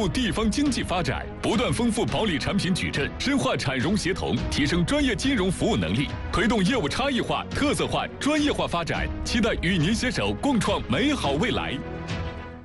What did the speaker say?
促地方经济发展，不断丰富保理产品矩阵，深化产融协同，提升专业金融服务能力，推动业务差异化、特色化、专业化发展。期待与您携手共创美好未来。